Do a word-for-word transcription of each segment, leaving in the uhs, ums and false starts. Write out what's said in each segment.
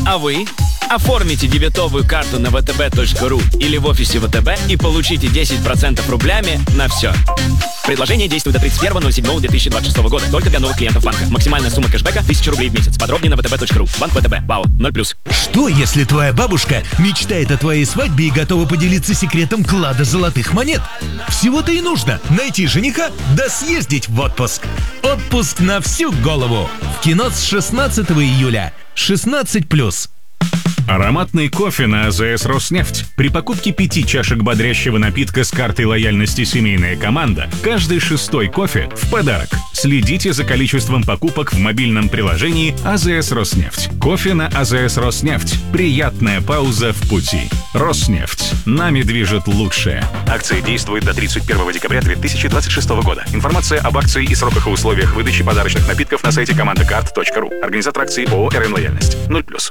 А вы? Оформите дебетовую карту на вэ тэ бэ точка ру или в офисе вэ тэ бэ и получите десять процентов рублями на все. Предложение действует до тридцать первого ноль седьмого две тысячи двадцать шестого года. Только для новых клиентов банка. Максимальная сумма кэшбэка тысяча рублей в месяц. Подробнее на вэ тэ бэ точка ру. Банк вэ тэ бэ. ПАО. ноль плюс. Что, если твоя бабушка мечтает о твоей свадьбе и готова поделиться секретом клада золотых монет? Всего-то и нужно найти жениха да съездить в отпуск. Отпуск на всю голову. В кино с шестнадцатого июля. шестнадцать плюс. Ароматный кофе на а зэ эс «Роснефть». При покупке пяти чашек бодрящего напитка с картой лояльности «Семейная команда» каждый шестой кофе в подарок. Следите за количеством покупок в мобильном приложении а зэ эс «Роснефть». Кофе на а зэ эс «Роснефть». Приятная пауза в пути. «Роснефть». Нами движет лучшее. Акция действует до тридцать первого декабря две тысячи двадцать шестого года. Информация об акции и сроках и условиях выдачи подарочных напитков на сайте команда карт точка ру. Организатор акции ООО «эр эн Лояльность». ноль плюс.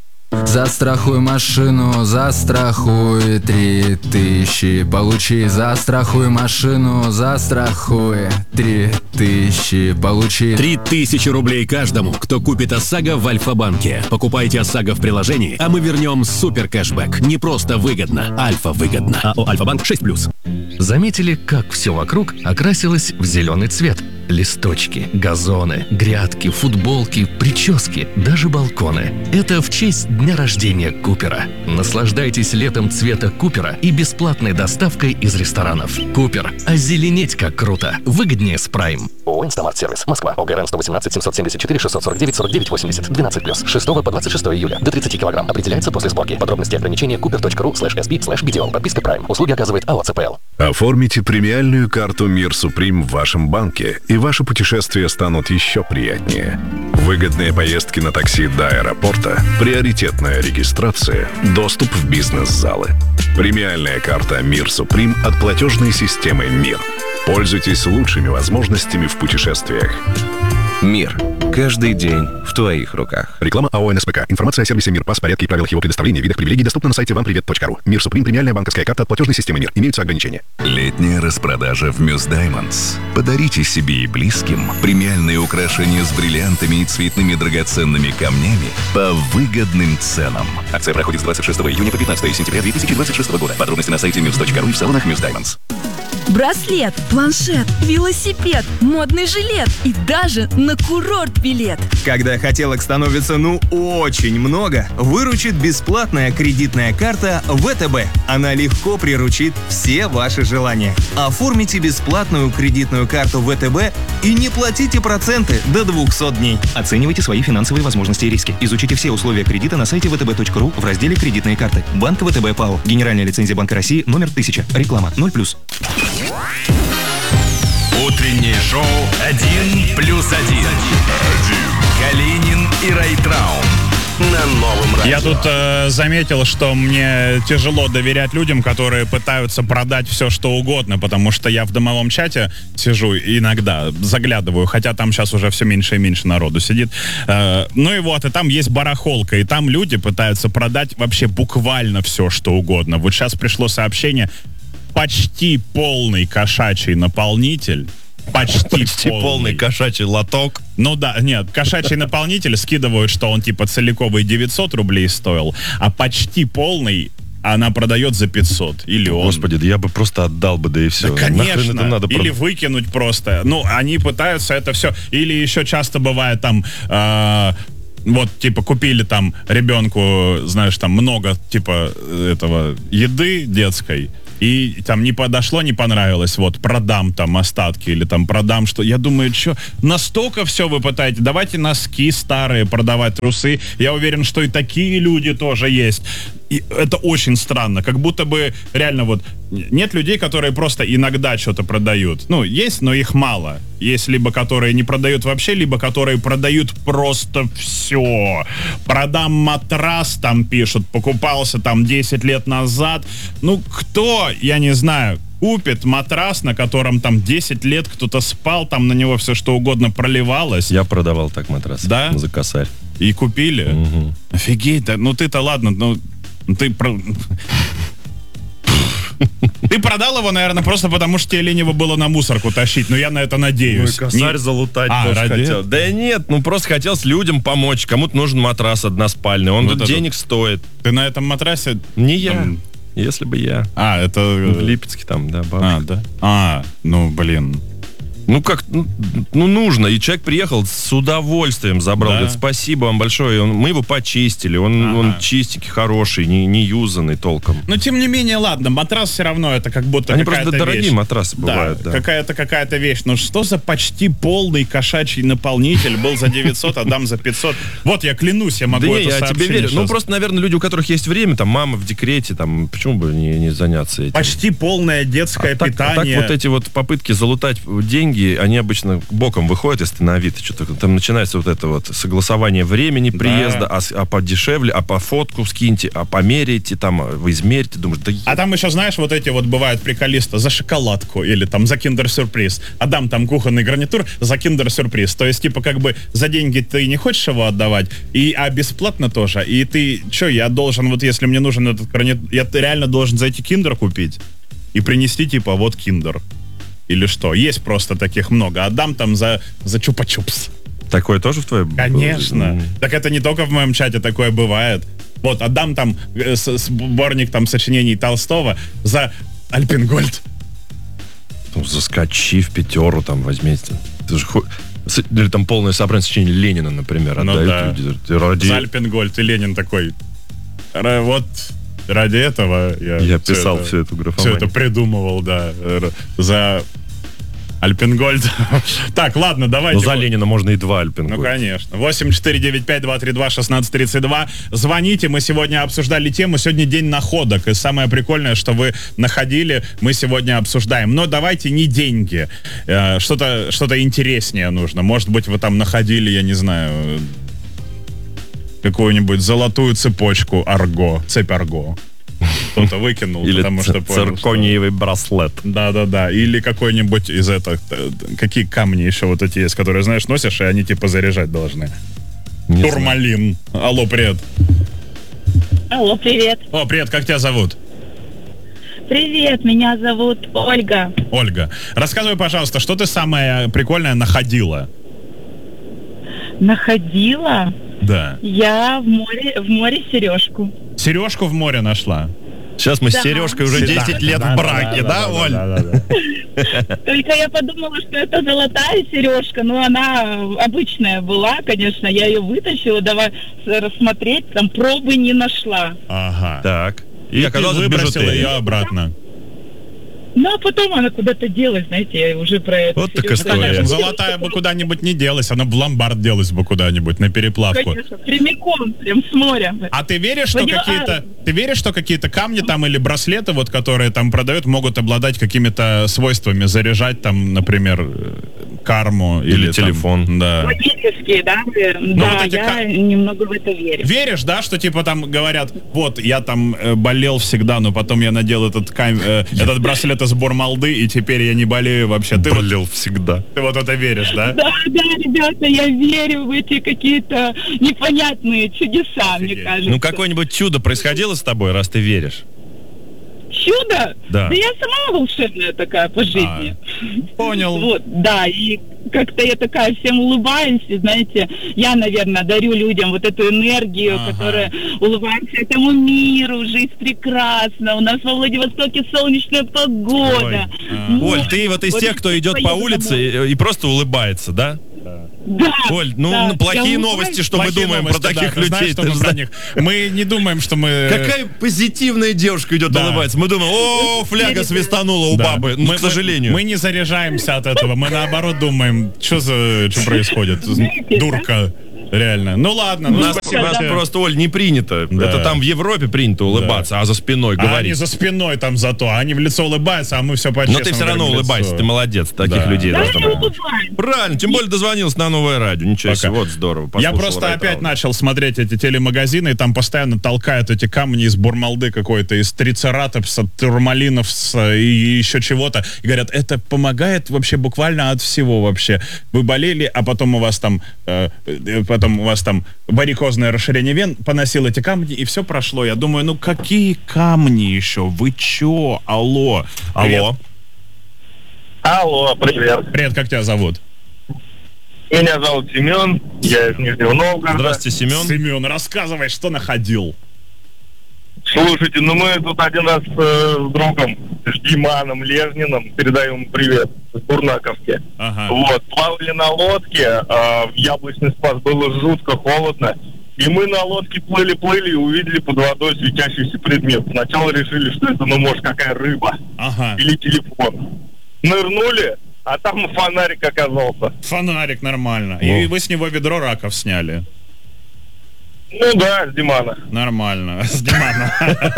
Застрахуй машину, застрахуй три тысячи. Получи, застрахуй машину, застрахуй три тысячи. Получи. Три тысячи рублей каждому, кто купит ОСАГО в Альфа-банке. Покупайте ОСАГО в приложении, а мы вернем супер кэшбэк. Не просто выгодно, Альфа выгодно. АО «Альфа-банк» шесть плюс. Заметили, как все вокруг окрасилось в зеленый цвет? Листочки, газоны, грядки, футболки, прически, даже балконы. Это в честь дня рождения Купера. Наслаждайтесь летом цвета Купера и бесплатной доставкой из ресторанов. Купер. Озеленеть как круто. Выгоднее с Прайм. ООО «Инстамарт-сервис». Москва. ОГРН сто восемнадцать семьсот семьдесят четыре шестьсот сорок девять сорок девять восемьдесят. двенадцать плюс. шестого по двадцать шестое июля. До тридцати килограмм. Определяется после сборки. Подробности и ограничения купер точка ру слэш эс би слэш би ди о. Подписка Прайм. Услуги оказывает АО ЦПЛ. Оформите премиальную карту «Мир Суприм» в вашем банке, и ваши путешествия станут еще приятнее. Выгодные поездки на такси до аэропорта, приоритетная регистрация, доступ в бизнес-залы. Премиальная карта «Мир Суприм» от платежной системы «Мир». Пользуйтесь лучшими возможностями в путешествиях. Мир. Каждый день в твоих руках. Реклама АО эн эс пэ ка. Информация о сервисе «Мир». Пас, порядке и правилах его предоставления, видах привилегий доступна на сайте вам привет точка ру. «Мир Суприм» — премиальная банковская карта от платежной системы «Мир». Имеются ограничения. Летняя распродажа в Мюс Даймондс. Подарите себе и близким премиальные украшения с бриллиантами и цветными драгоценными камнями по выгодным ценам. Акция проходит с двадцать шестого июня по пятнадцатое сентября две тысячи двадцать шестого года. Подробности на сайте мюс точка ру и в салонах Мюс Даймондс. Браслет, планшет, велосипед, модный жилет и даже на курорт билет. Когда хотелок становится ну очень много, выручит бесплатная кредитная карта вэ тэ бэ. Она легко приручит все ваши желания. Оформите бесплатную кредитную карту вэ тэ бэ и не платите проценты до двухсот дней. Оценивайте свои финансовые возможности и риски. Изучите все условия кредита на сайте вэ тэ бэ точка ру в разделе «Кредитные карты». Банк вэ тэ бэ ПАО. Генеральная лицензия Банка России номер тысяча. Реклама ноль плюс. Утреннее шоу один плюс один. Калинин и Райтраун на новом радио. Я тут э, заметил, что мне тяжело доверять людям, которые пытаются продать все, что угодно, потому что я в домовом чате сижу иногда, заглядываю, хотя там сейчас уже все меньше и меньше народу сидит. Э, ну и вот, и там есть барахолка, и там люди пытаются продать вообще буквально все, что угодно. Вот сейчас пришло сообщение: почти полный кошачий наполнитель. Почти, Почти полный. полный кошачий лоток. Ну да, нет, кошачий наполнитель скидывают, что он типа целиковый девятьсот рублей стоил, а почти полный она продает за пятьсот. Или он... Господи, да я бы просто отдал бы, да и все. Да, конечно. Это надо Или прод... выкинуть просто. Ну, они пытаются это все. Или еще часто бывает там... Э- Вот, типа, купили там ребенку, знаешь, там много, типа, этого еды детской, и там не подошло, не понравилось, вот, продам там остатки, или там продам что. Я думаю, что настолько все вы пытаетесь, давайте носки старые продавать, трусы. Я уверен, что и такие люди тоже есть. И это очень странно, как будто бы реально вот нет людей, которые просто иногда что-то продают. Ну, есть, но их мало. Есть либо которые не продают вообще, либо которые продают просто все. Продам матрас, там пишут, покупался там десять лет назад. Ну, кто, я не знаю, купит матрас, на котором там десять лет кто-то спал, там на него все что угодно проливалось. Я продавал так матрас. Да? За косарь. И купили? Угу. Офигеть, да, ну ты-то ладно, ну ты про... Ты продал его, наверное, просто потому, что тебе лениво было на мусорку тащить. Но я на это надеюсь. Ну и косарь Не- залутать А, тоже ради хотел. этого? Да нет, ну просто хотел с людям помочь. Кому-то нужен матрас односпальный. Он Вот тут это- денег стоит. Ты на этом матрасе... Не я. Там- Если бы я. А, это... В Липецке там, да, бабушка. А, да? А, ну, блин. Ну как, ну, ну, нужно. И человек приехал с удовольствием, забрал. Да? Говорит, спасибо вам большое. Он- мы его почистили. Он, Ага. он чистенький, хороший, не, не юзанный толком. Но, тем не менее, ладно, матрас все равно это как будто Они какая-то просто дорогие вещь. матрасы бывают, да. какая-то какая-то вещь. Ну что за почти полный кошачий наполнитель был за девятьсот, отдам за пятьсот? Вот, я клянусь, я могу Да не, это я тебе сообщение верю. Ну, сейчас. просто, наверное, люди, у которых есть время, там, мама в декрете, там, почему бы не, не заняться этим? Почти полное детское А так, а так питание. вот эти вот попытки залутать деньги, они обычно боком выходят, если ты на Авито что-то. Там начинается вот это вот согласование времени приезда, а, с- а подешевле, а по фотку скиньте, а померяйте, там, а вы измерьте. Думаешь, да А там еще, знаешь, вот эти вот бывают приколисты за шоколадку или там за киндер-сюрприз. Отдам там кухонный гарнитур за киндер-сюрприз. То есть, типа, как бы за деньги ты не хочешь его отдавать, и, а бесплатно тоже. И ты, что, я должен, вот если мне нужен этот гарнитур, я реально должен зайти киндер купить и принести, типа, вот киндер. Или что? Есть просто таких много. Отдам там за, за чупа-чупс. Такое тоже в твоем? Конечно. Так это не только в моем чате такое бывает. Вот, отдам там э, с- сборник там сочинений Толстого за Альпенгольд. Ну, заскочи в пятеру, там, возьмите. Ты же хо- с- Или там полное собрание сочинений Ленина, например, Ну отдают да. люди. Ты ради... За Альпенгольд. И Ленин такой, «Ра- вот ради этого я... Я всё писал это- всю эту Все графоманию. это придумывал, да. Р- За Альпенгольд. Так, ладно, давайте. Ну, за вот. Ленина можно и два Альпенгольда. Ну, конечно. восемь четыре девять пять два три два шестнадцать тридцать два. Звоните, мы сегодня обсуждали тему. Сегодня день находок. И самое прикольное, что вы находили, мы сегодня обсуждаем. Но давайте не деньги. Э, Что-то что-то интереснее нужно. Может быть, вы там находили, я не знаю, какую-нибудь золотую цепочку Арго, цепь Арго. Кто-то выкинул, Или потому ц- что понял, что- циркониевый браслет. Да-да-да. Или какой-нибудь из этих... э, Какие камни еще вот эти есть, которые, знаешь, носишь, и они типа заряжать должны. Не Турмалин. Алло, привет. Алло, привет. О, привет, как тебя зовут? Привет, меня зовут Ольга. Ольга. Рассказывай, пожалуйста, что ты самое прикольное находила? Находила Да. я в море, в море сережку. Сережку в море нашла. Сейчас мы Да. с Сережкой уже Да, десять лет да, в да, браке, да, да, да, Оль? да, да, да. Только я подумала, что это золотая сережка, но она обычная была, конечно. Я ее вытащила, давай с- рассмотреть, там пробы не нашла. Ага. Так. И, И ты оказалось, выбросила бижутерия. ее обратно. Ну, а потом она куда-то делась, знаете, я уже про это. Вот так сережку история. знаю. Золотая бы куда-нибудь не делась, она в ломбард делась бы куда-нибудь на переплавку. Конечно, прямиком, прям с моря. А ты веришь, что Водила- какие-то, ты веришь, что какие-то камни там или браслеты, вот, которые там продают, могут обладать какими-то свойствами, заряжать там, например, э, карму или, Или там- телефон. да. Магические, да? Да, Ну, вот эти я ка- немного в это верю. Веришь, да, что типа там говорят, вот я там э, болел всегда, но потом я надел этот кам- э, этот браслет из Бормалды, и теперь я не болею вообще. Ты вот, Болел всегда. ты вот это веришь, да? Да, да, ребята, я верю в эти какие-то непонятные чудеса, мне кажется. Ну, какое-нибудь чудо происходило с тобой, раз ты веришь? Чудо? Да. я сама волшебная такая по жизни. Понял. Вот, да, и как-то я такая всем улыбаюсь, и, знаете, я, наверное, дарю людям вот эту энергию, Ага. которая улыбается этому миру, жизнь прекрасна, у нас во Владивостоке солнечная погода. А. Вот. Оль, ты вот из Вот тех, кто идет по поеду улице домой. и, и просто улыбается, да? Да, Оль, ну, да, ну, плохие я новости, что мы Плохие думаем новости, про да, таких ты знаешь, людей. что ты мы же про знаешь. них? Мы не думаем, что мы... Какая позитивная девушка идет, Да. улыбается. Мы думаем, о, фляга свистанула у Да. бабы. Ну, Мы- к сожалению. Мы, мы не заряжаемся от этого, мы наоборот думаем, что за что происходит? Знаете, Дурка. Реально. Ну ладно, У ну нас, у спасибо нас тебе. просто, Оль, не принято. Да. Это там в Европе принято улыбаться, а за спиной А они говорить. за спиной там зато, они в лицо улыбаются, а мы все Но по-честному. ты все равно говорим в улыбайся, лицо. ты молодец. Таких Да. людей Да, должно я быть. улыбаюсь. Правильно, тем более дозвонился на новое радио. Ничего Пока. себе, вот здорово. Я послушал просто Райт опять Раун. начал смотреть эти телемагазины, и там постоянно толкают эти камни из Бурмалды какой-то, из трицератопса, турмалиновса и еще чего-то. И говорят, это помогает вообще буквально от всего вообще. Вы болели, а потом у вас там, э, э, потом потом у вас там варикозное расширение вен, поносил эти камни, и все прошло. Я думаю, ну какие камни еще? Вы чё? Алло. Привет. Алло. Алло, привет. Привет, как тебя зовут? Меня зовут Семен, я из Нижнего Новгорода. Здравствуйте, Семен. Семен, рассказывай, что находил. Слушайте, ну мы тут один раз э, с другом, с Диманом Лежниным, передаем ему привет, с Бурнаковки. Ага. Вот, плавали на лодке, э, в Яблочный спас, было жутко холодно. И мы на лодке плыли-плыли и увидели под водой светящийся предмет. Сначала решили, что это, ну, может, какая рыба. Ага. Или телефон. Нырнули, а там фонарик оказался. Фонарик, нормально. О. И вы с него ведро раков сняли. Ну да, с Димана. Нормально, с Димана.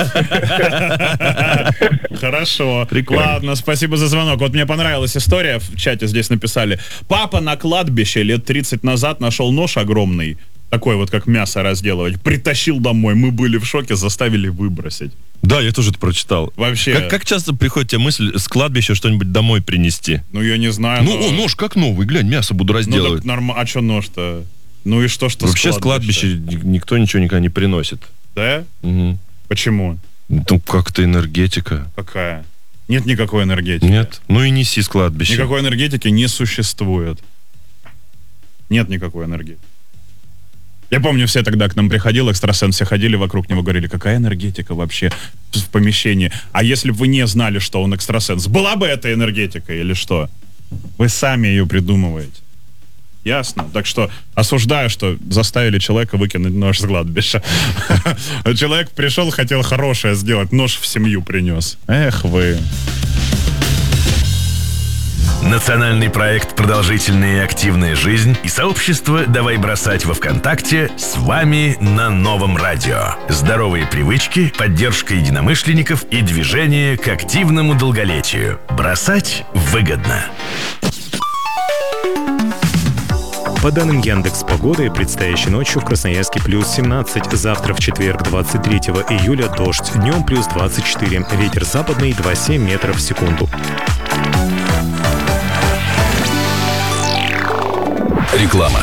Хорошо. Прикольно. Ладно, спасибо за звонок. Вот мне понравилась история, в чате здесь написали. Папа на кладбище лет тридцать назад нашел нож огромный, такой вот, как мясо разделывать, притащил домой. Мы были в шоке, заставили выбросить. Да, я тоже это прочитал. Вообще. Как, как часто приходит тебе мысль с кладбища что-нибудь домой принести? Ну, я не знаю. Ну, но... о, нож как новый, глянь, мясо буду разделывать. Ну, так норм... А что нож-то? Ну и что, что Вообще с кладбища никто ничего никогда не приносит. Да? Угу. Почему? Ну, как-то энергетика. Какая? Нет никакой энергетики. Нет? Ну и неси с кладбища. Никакой энергетики не существует. Нет никакой энергетики. Я помню, все тогда к нам приходил, экстрасенсы ходили вокруг него, говорили, какая энергетика вообще в помещении. А если бы вы не знали, что он экстрасенс, была бы эта энергетика или что? Вы сами ее придумываете. Ясно. Так что осуждаю, что заставили человека выкинуть нож с кладбища. Человек пришел, хотел хорошее сделать, нож в семью принес. Эх вы. Национальный проект «Продолжительная и активная жизнь» и сообщество «Давай бросать» во ВКонтакте с вами на новом радио. Здоровые привычки, поддержка единомышленников и движение к активному долголетию. Бросать выгодно. По данным Яндекс.Погоды, предстоящей ночью в Красноярске плюс семнадцать, завтра в четверг двадцать третьего июля дождь, днем плюс двадцать четыре, ветер западный два целых семь метров в секунду. Реклама.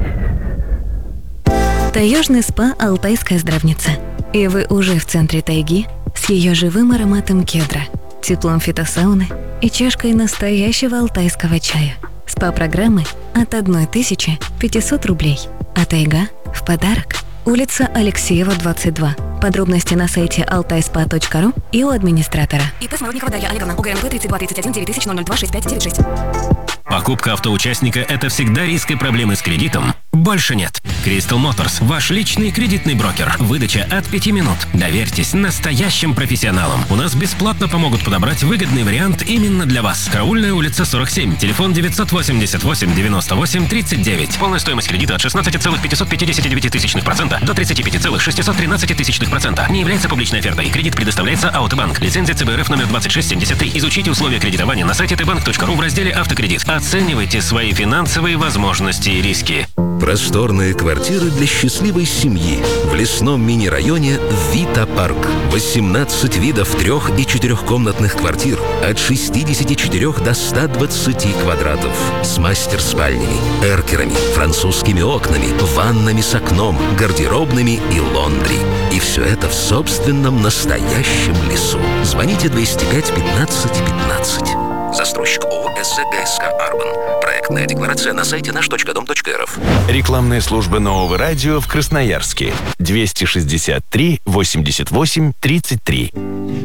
Таежный спа «Алтайская здравница». И вы уже в центре тайги с ее живым ароматом кедра, теплом фитосауны и чашкой настоящего алтайского чая. СПА-программы от тысячи пятисот рублей, а тайга в подарок. Улица Алексеева, двадцать два. Подробности на сайте алтайспа точка ру и у администратора. ИП Смородникова Дарья Олеговна, УГРНП тридцать два тридцать один девять тысяч ноль ноль два шесть пять девять шесть. Покупка автоучастника – это всегда риск и проблемы с кредитом. Больше нет. Crystal Motors – ваш личный кредитный брокер. Выдача от пяти минут. Доверьтесь настоящим профессионалам. У нас бесплатно помогут подобрать выгодный вариант именно для вас. Караульная улица сорок семь. Телефон девятьсот восемьдесят восемь девяносто восемь тридцать девять. Полная стоимость кредита от шестнадцать целых пятьсот пятьдесят девять тысячных процента до тридцать пять целых шестьсот тринадцать тысячных процента. Не является публичной офертой. Кредит предоставляется Аутобанк. Лицензия ЦБРФ номер двадцать шесть семьдесят три. Изучите условия кредитования на сайте тэ банк точка ру в разделе «Автокредит». Оценивайте свои финансовые возможности и риски. Просторные квартиры для счастливой семьи в лесном мини-районе Вита Парк. восемнадцать видов трех- и четырехкомнатных квартир от шестидесяти четырёх до ста двадцати квадратов. С мастер-спальнями, эркерами, французскими окнами, ваннами с окном, гардеробными и лондри. И все это в собственном настоящем лесу. Звоните двести пять пятнадцать пятнадцать. Застройщик ООО СЗГСК «Арбан». Проектная декларация на сайте наш точка дом точка эр эф. Рекламная служба нового радио в Красноярске. двести шестьдесят три восемьдесят восемь тридцать три.